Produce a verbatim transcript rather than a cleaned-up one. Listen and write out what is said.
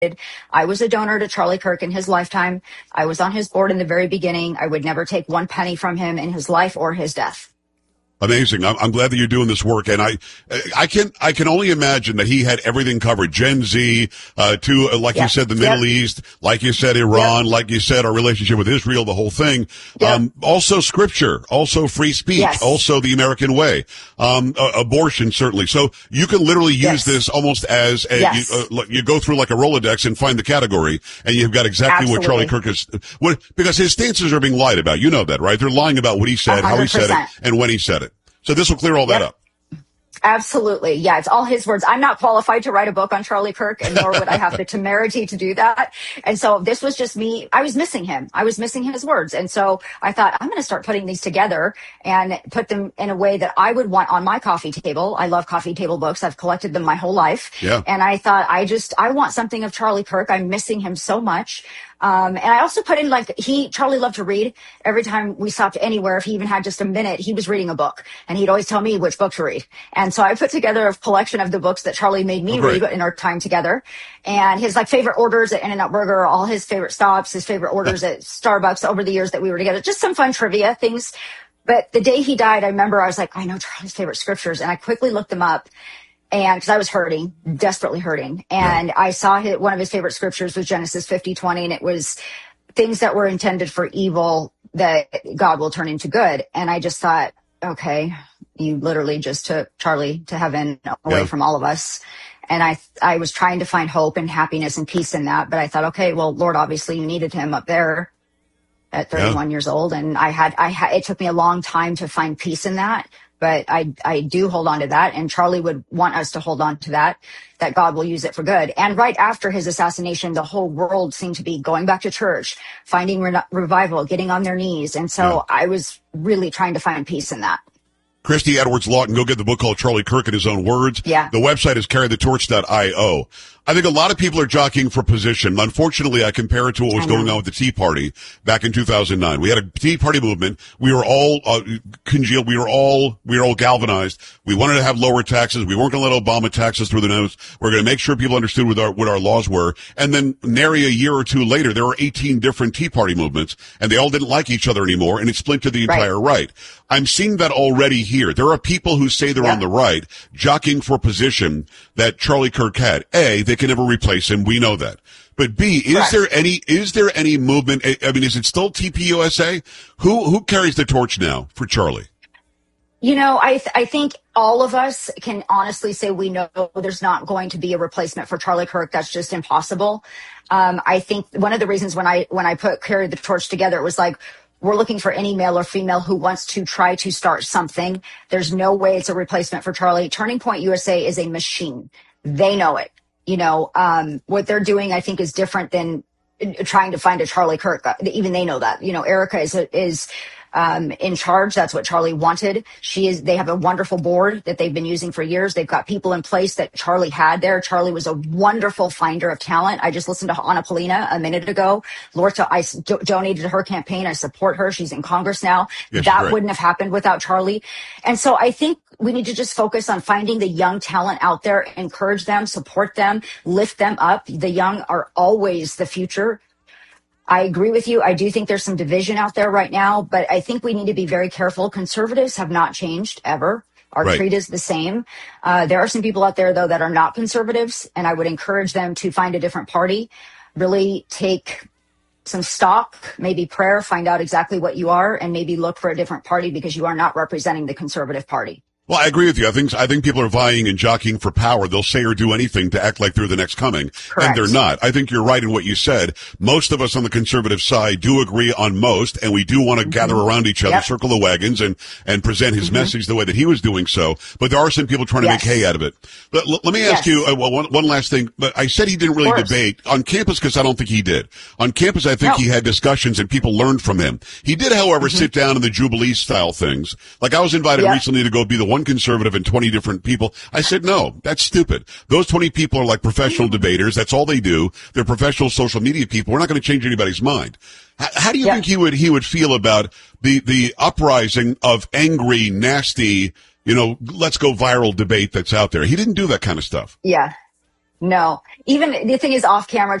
I was a donor to Charlie Kirk in his lifetime. I was on his board in the very beginning. I would never take one penny from him in his life or his death. Amazing. I'm, I'm glad that you're doing this work. And I, I can, I can only imagine that he had everything covered. Gen Z, uh, to, uh, like yep. you said, the Middle yep. East, like you said, Iran, yep. like you said, our relationship with Israel, the whole thing. Yep. Um, also scripture, also free speech, yes. also the American way, um, uh, abortion, certainly. So you can literally use yes. this almost as a, yes. you, uh, you go through like a Rolodex and find the category, and you've got exactly Absolutely. What Charlie Kirk is, what, because his stances are being lied about. You know that, right? They're lying about what he said, one hundred percent. How he said it, and when he said it. So this will clear all that yep. up. Absolutely. Yeah, it's all his words. I'm not qualified to write a book on Charlie Kirk, and nor would I have the temerity to do that. And so this was just me. I was missing him. I was missing his words. And so I thought, I'm going to start putting these together and put them in a way that I would want on my coffee table. I love coffee table books. I've collected them my whole life. Yeah. And I thought, I just, I want something of Charlie Kirk. I'm missing him so much. Um, and I also put in like he, Charlie loved to read. Every time we stopped anywhere, if he even had just a minute, he was reading a book, and he'd always tell me which book to read. And so I put together a collection of the books that Charlie made me oh, read in our time together, and his like favorite orders at In-N-Out Burger, all his favorite stops, his favorite orders at Starbucks over the years that we were together, just some fun trivia things. But the day he died, I remember I was like, I know Charlie's favorite scriptures. And I quickly looked them up. And because I was hurting, desperately hurting. And yeah. I saw his, one of his favorite scriptures was Genesis fifty twenty. And it was things that were intended for evil that God will turn into good. And I just thought, okay, you literally just took Charlie to heaven away yeah. from all of us. And I, I was trying to find hope and happiness and peace in that. But I thought, okay, well, Lord, obviously you needed him up there at thirty-one yeah. years old. And I had, I had, it took me a long time to find peace in that. But I, I do hold on to that, and Charlie would want us to hold on to that, that God will use it for good. And right after his assassination, the whole world seemed to be going back to church, finding re- revival, getting on their knees. And so yeah. I was really trying to find peace in that. Christy Edwards Lawton, go get the book called Charlie Kirk in His Own Words. Yeah. The website is carry the torch dot io. I think a lot of people are jockeying for position. Unfortunately, I compare it to what was going on with the Tea Party back in two thousand nine. We had a Tea Party movement. We were all uh, congealed. We were all we were all galvanized. We wanted to have lower taxes. We weren't going to let Obama tax us through the nose. We we're going to make sure people understood what our what our laws were. And then, nary a year or two later, there were eighteen different Tea Party movements, and they all didn't like each other anymore, and it splintered the entire right. right. I'm seeing that already here. There are people who say they're yeah. on the right, jockeying for position that Charlie Kirk had. A, they can never replace him. We know that. But B, is right. there any, is there any movement? I mean, is it still T P U S A? Who, who carries the torch now for Charlie? You know, I th- I think all of us can honestly say we know there's not going to be a replacement for Charlie Kirk. That's just impossible. Um, I think one of the reasons when I, when I put Carry the Torch together, it was like, we're looking for any male or female who wants to try to start something. There's no way it's a replacement for Charlie. Turning Point U S A is a machine. They know it. You know, um, what they're doing, I think, is different than trying to find a Charlie Kirk. Even they know that. You know, Erica is, is, um, in charge. That's what Charlie wanted. She is, they have a wonderful board that they've been using for years. They've got people in place that Charlie had there. Charlie was a wonderful finder of talent. I just listened to Anna Polina a minute ago. Lorta, I do- donated to her campaign. I support her. She's in Congress now. Yes, that right. wouldn't have happened without Charlie. And so I think we need to just focus on finding the young talent out there, encourage them, support them, lift them up. The young are always the future. I agree with you. I do think there's some division out there right now, but I think we need to be very careful. Conservatives have not changed ever. Our right. creed is the same. Uh, there are some people out there, though, that are not conservatives, and I would encourage them to find a different party, really take some stock, maybe prayer, find out exactly what you are, and maybe look for a different party because you are not representing the conservative party. Well, I agree with you. I think I think people are vying and jockeying for power. They'll say or do anything to act like they're the next coming. Correct. And they're not. I think you're right in what you said. Most of us on the conservative side do agree on most, and we do want to mm-hmm. gather around each other, yep. circle the wagons, and, and present his mm-hmm. message the way that he was doing so. But there are some people trying to yes. make hay out of it. But l- let me ask yes. you uh, well, one, one last thing. But I said he didn't really debate on campus because I don't think he did. On campus, I think no. he had discussions and people learned from him. He did, however, mm-hmm. sit down in the Jubilee style things. Like I was invited yep. recently to go be the one conservative and twenty different people. I said, no, that's stupid. Those twenty people are like professional debaters. That's all they do. They're professional social media people. We're not going to change anybody's mind. How, how do you yeah. think he would, he would feel about the, the uprising of angry, nasty, you know, let's go viral debate that's out there? He didn't do that kind of stuff. Yeah. No. Even the thing is off camera,